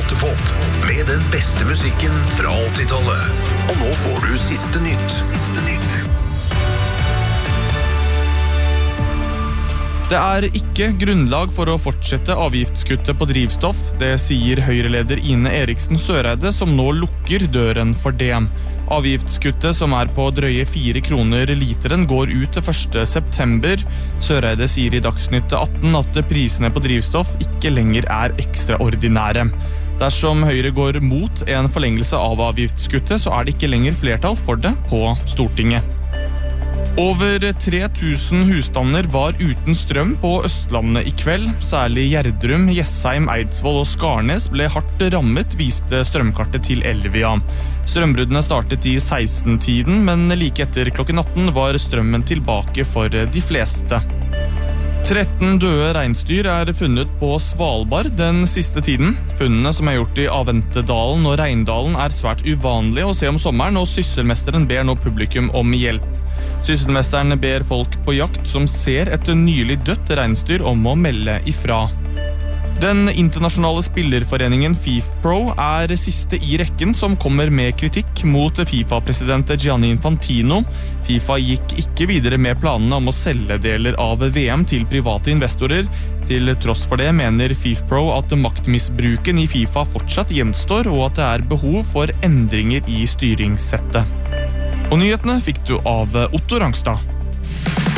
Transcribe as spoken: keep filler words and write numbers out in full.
Rottepop med den beste musikken fra åttitallet. Og nå får du siste nytt. Siste nytt. Det er ikke grunnlag for å fortsette avgiftskuttet på drivstoff. Det sier Høyre-leder Ine Eriksen Søreide, som nå lukker døren for det. Avgiftskuttet, som er på drøye fire kroner literen, går ut til første september. Søreide sier i Dagsnytt atten at prisene på drivstoff ikke lenger er ekstraordinære. Dersom Høyre går mot en forlengelse av avgiftskuttet, så er det ikke lenger flertall for det på Stortinget. Over tre tusen husstander var uten strøm på Østlandet i kveld. Særlig Gjerdrum, Jessheim, Eidsvoll og Skarnes ble hardt rammet, viste strømkartet til Elvia. Strømbruddene startet i seksten-tiden, men like etter klokken atten var strømmen tilbake for de fleste. tretten døde reinsdyr er funnet på Svalbard den siste tiden. Funnene som er gjort i Aventedalen og Reindalen er svært uvanlige å se om sommeren, og sysselmesteren ber nå publikum om hjelp. Sysselmesteren ber folk på jakt som ser et nylig dødt reinsdyr om å melde ifra. Den internasjonale spillerforeningen FIFPro er siste i rekken som kommer med kritikk mot FIFA-president Gianni Infantino. FIFA gikk ikke videre med planene om å selge deler av V M til private investorer. Til tross for det mener FIFPro at maktmisbruken i FIFA fortsatt gjenstår, og at det er behov for endringer i styringssettet. Og nyhetene fikk du av Otto Rangstad.